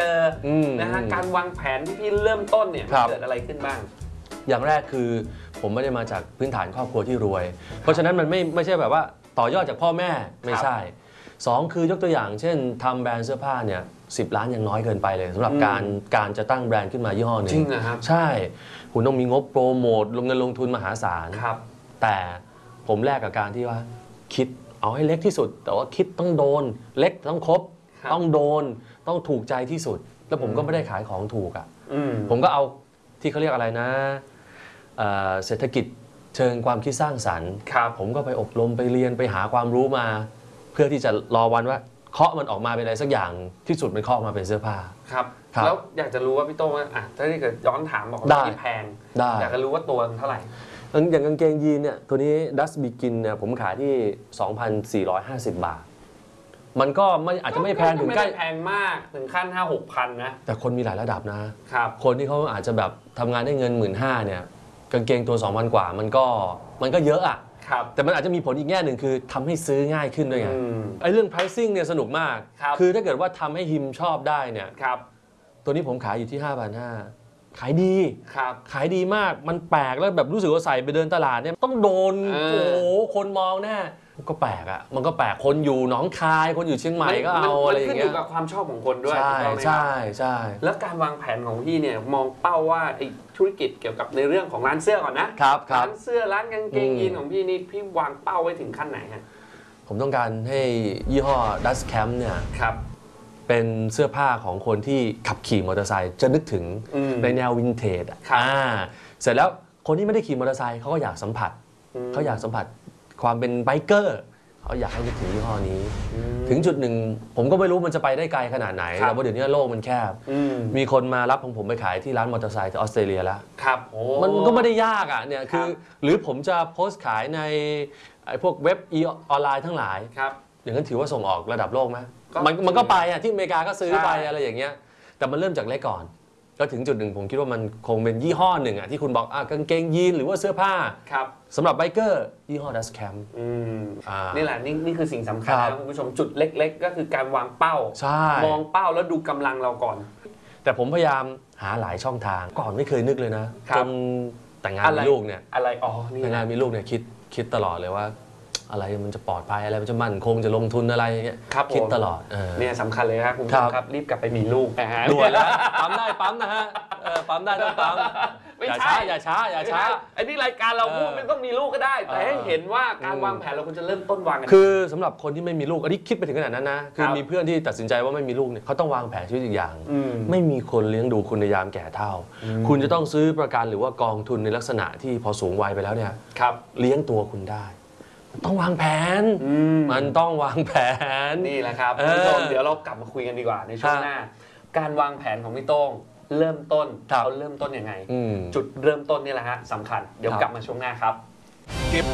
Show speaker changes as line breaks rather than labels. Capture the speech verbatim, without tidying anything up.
อนะฮะการวางแผนที่พี่เริ่มต้นเนี่ยเกิดอะไรขึ้นบ้าง
อย่างแรกคือผมไม่ได้มาจากพื้นฐานครอบครัวที่รวยเพราะฉะนั้นมันไม่ไม่ใช่แบบว่าต่อยอดจากพ่อแม่ไม่ใช่สองคือยกตัวอย่างเช่นทำแบรนด์เสื้อผ้าเนี่ยสิบล้านยังน้อยเกินไปเลยสำหรับการการจะตั้งแบรนด์ขึ้นมายี่ห้อหนึ่ง
จริงนะครับ
ใช่คุณต้องมีงบโปรโมทลงเงินลงทุนมหาศาลแต่ผมแลกกับการที่ว่าคิดเอาให้เล็กที่สุดแต่ว่าคิดต้องโดนเล็กต้องครบต้องโดนต้องถูกใจที่สุดแล้วผมก็ไม่ได้ขายของถูกอ่ะผมก็เอาที่เขาเรียกอะไรนะเศรษฐกิจเชิงความคิดสร้างสรรค์ผมก็ไปอบรมไปเรียนไปหาความรู้มาเพื่อที่จะรอวันว่าเคาะมันออกมาเป็นอะไรสักอย่างที่สุดมันเคาะมาเป็นเสื้อผ้า
ครับแล้วอยากจะรู้ว่าพี่โต้งอ่ะถ้าเกิดย้อนถามบอกว่าที่แพงอยากจะรู้ว่าตัวเท่าไหร่
อย่างกางเกงยีนเนี่ยตัวนี้ Dust Begin เนี่ยผมขายที่ สองพันสี่ร้อยห้าสิบ บาทมันก็ไม่อาจจะไม่แพงถึงใกล้
แพงมากถึงขั้น ห้าหกพัน นะ
แต่คนมีหลายระดับนะครับคนที่เขาอาจจะแบบทำงานได้เงิน หนึ่งหมื่นห้าพัน เนี่ยกางเกงตัว สองพัน กว่ามันก็มันก็เยอะอ่ะแต่มันอาจจะมีผลอีกแง่หนึ่งคือทำให้ซื้อง่ายขึ้นด้วยไงไอ้เรื่อง pricing เนี่ยสนุกมากคือถ้าเกิดว่าทำให้ฮิมชอบได้เนี่ยตัวนี้ผมขายอยู่ที่ ห้าพันห้าร้อยขายดีขายดีมากมันแปลกแล้วแบบรู้สึกว่าใส่ไปเดินตลาดเนี่ยต้องโดนโอ้โหคนมองแน่ก็แปลกอ่ะมันก็แปลกคนอยู่หนองคายคนอยู่เชียงใหม่ก็เอาอะไรอย่างเงี้ย
มันขึ้นอยู่กับความชอบของคนด้วย
ใช่ใช่ใช่
แล้วการวางแผนของพี่เนี่ยมองเป้าว่าไอ้ธุรกิจเกี่ยวกับในเรื่องของร้านเสื้อก่อนนะครับร้านเสื้อร้านกางเกงยีนของพี่นี่พี่วางเป้าไว้ถึงขั้นไหนฮะ
ผมต้องการให้ยี่ห้อ Dust Camp เนี่ยเป็นเสื้อผ้าของคนที่ขับขี่มอเตอร์ไซค์จะนึกถึงในแนววินเทจอ่ะเสร็จแล้วคนที่ไม่ได้ขี่มอเตอร์ไซค์เขาก็อยากสัมผัสเขาอยากสัมผัสความเป็นไบเกอร์เขาอยากให้นึกถึงยี่ห้อนี้ถึงจุดหนึ่งผมก็ไม่รู้มันจะไปได้ไกลขนาดไหนแต่ว่าเดี๋ยวนี้โลกมันแคบมีคนมารับของผมไปขายที่ร้านมอเตอร์ไซค์ที่ออสเตรเลียแล้วมันก็ไม่ได้ยากอ่ะเนี่ยคือหรือผมจะโพสต์ขายในไอ้พวกเว็บออนไลน์ทั้งหลายอย่างนั้นถือว่าส่งออกระดับโลกไหมมันมันก็ไปอ่ะที่อเมริกาก็ซื้อไปอะไรอย่างเงี้ยแต่มันเริ่มจากเล็กก่อนก็ถึงจุดหนึ่งผมคิดว่ามันคงเป็นยี่ห้อหนึ่งอ่ะที่คุณบอกอ่ะกางเกงยีนหรือว่าเสื้อผ้าสำหรับไบเกอร์ยี่ห้อ Dust Camp
นี่แหละนี่นี่คือสิ่งสำคัญนะคุณผู้ชมจุดเล็กๆก็คือการวางเป้ามองเป้าแล้วดูกำลังเราก่อน
แต่ผมพยายามหาหลายช่องทางก่อนไม่เคยนึกเลยนะจนแต่งงานมีลูกเนี่ย
อะไรอ๋อนี่
แต่งงานมีลูกเนี่ยคิดคิดตลอดเลยว่าอะไรมันจะปลอดภัยอะไรมันจะมั่นคงจะลงทุนอะไรอย่างเงี้ยคิดตลอด
เนี่ยสำคัญเลยครับคุณผู้ชมครับรีบกลับไปมีลูกนะฮะ
ด่วนแล้วปั๊มได้ปั๊มนะฮะปั๊มได้ต้องปั๊มอย่าช้าอย่าช้าอย่าช้า
ไอ้นี่รายการเราพูดไม่ต้องมีลูกก็ได้แต่ให้เห็นว่าการวางแผนเราควรจะเริ่มต้นวางกัน
คือสำหรับคนที่ไม่มีลูกอันนี้คิดไปถึงขนาดนั้นนะคือมีเพื่อนที่ตัดสินใจว่าไม่มีลูกเนี่ยเขาต้องวางแผนชีวิตอีกอย่างไม่มีคนเลี้ยงดูคุณในยามแก่เฒ่าคุณจะต้องซื้อประกันหรือว่ากองทุนในลักษณะที่พอสูงวัยไปแล้วเนี่ยเลี้ยงตัวคุณได้ต้องวางแผนมันต้องวางแผน
นี่แหละครับคุณผู้ชมเดี๋ยวเรากลับมาคุยกันดีกว่าในช่วงหน้าการวางแผนของพี่โต้งเริ่มต้นเขาเริ่มต้นยังไงจุดเริ่มต้นนี่แหละฮะสำคัญเดี๋ยวกลับมาช่วงหน้าครับ